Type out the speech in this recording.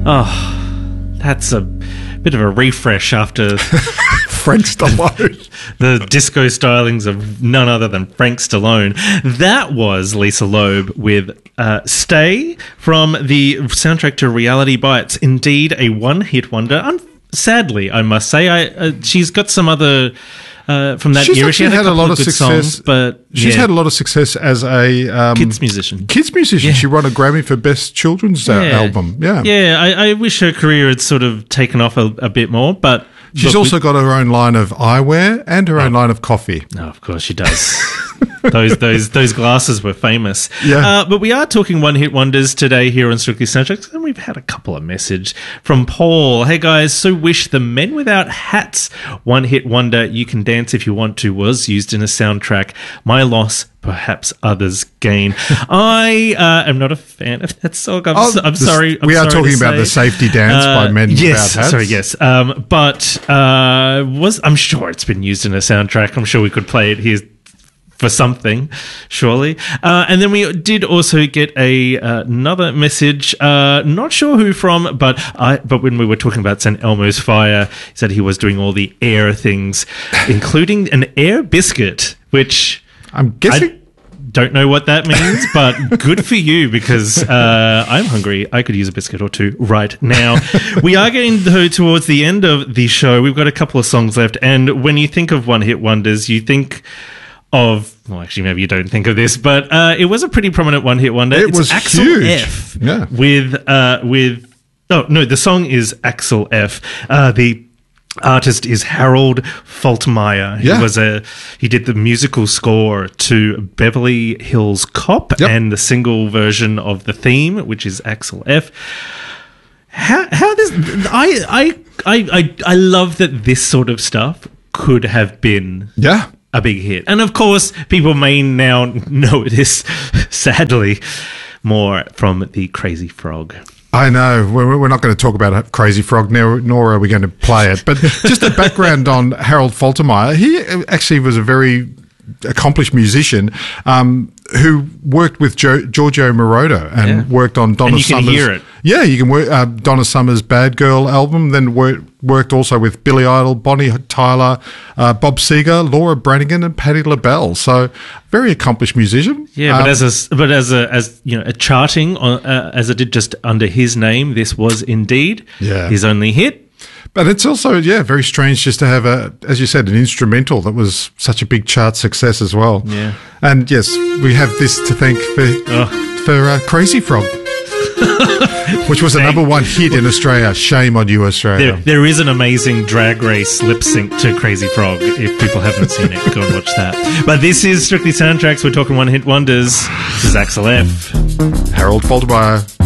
Oh, that's a bit of a refresh after Frank Stallone. the disco stylings of none other than Frank Stallone. That was Lisa Loeb with Stay from the soundtrack to Reality Bites. Indeed, a one-hit wonder. Sadly, I must say, she's got some other... from that era, she had a lot of success. Songs, but she's had a lot of success as a kids musician. Yeah. She won a Grammy for Best Children's Album. Yeah, I wish her career had sort of taken off a bit more, but she's also got her own line of eyewear and her own line of coffee. No, of course she does. Those glasses were famous. Yeah. But we are talking one-hit wonders today here on Strictly Soundtracks, and we've had a couple of messages from Paul. Hey guys, so wish the Men Without Hats one-hit wonder You Can Dance If You Want To was used in a soundtrack. My loss, perhaps others gain. I am not a fan of that song. I'm sorry. We are talking about the Safety Dance by Men Without Hats. Sorry, yes. But I'm sure it's been used in a soundtrack. I'm sure we could play it here for something, surely. And then we did also get another message, not sure who from, but when we were talking about St. Elmo's Fire, he said he was doing all the air things, including an air biscuit, which I'm guessing... I don't know what that means, but good for you, because I'm hungry. I could use a biscuit or two right now. We are getting towards the end of the show. We've got a couple of songs left, and when you think of one-hit wonders, you think... well, actually, maybe you don't think of this, but it was a pretty prominent one-hit wonder. It was Axel huge. F. Yeah. The song is Axel F. The artist is Harold Faltermeyer. Yeah. He did the musical score to Beverly Hills Cop and the single version of the theme, which is Axel F. How this? I love that this sort of stuff could have been a big hit. And of course, people may now know this, sadly, more from the Crazy Frog. I know. We're not going to talk about Crazy Frog, nor are we going to play it. But just a background on Harold Faltermeyer. He actually was a very accomplished musician who worked with Giorgio Moroder and worked on Donna Summer's... And you can hear it. Yeah, you can work Donna Summer's Bad Girl album, then worked also with Billy Idol, Bonnie Tyler, Bob Seger, Laura Branigan, and Patti LaBelle. So, very accomplished musician. Yeah, but as you know, a charting as it did just under his name, this was indeed his only hit. But it's also, very strange just to have as you said, an instrumental that was such a big chart success as well. Yeah. And yes, we have this to thank for Crazy Frog. Which was a number one hit in Australia. Shame on you, Australia. There is an amazing Drag Race lip sync to Crazy Frog. If people haven't seen it, go and watch that. But this is Strictly Soundtracks. We're talking one-hit wonders. This is Axel F. Harold Faltermeyer.